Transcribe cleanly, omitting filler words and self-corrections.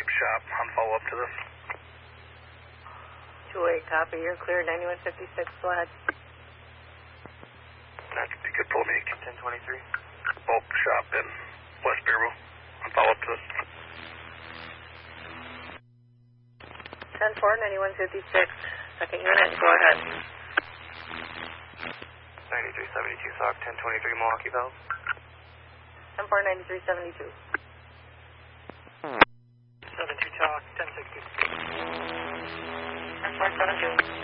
keep shop on follow-up to this. 2-8, copy. You're clear. 9156, go ahead. That could be good pull me. 1023. Bulk shop in West Beerville on follow-up to this. 10-4, 9156, second unit, go ahead. 9372, SOC 1023, Milwaukee Valve. 10-4, 9372. 72 talk, 1060. 10-4, 72.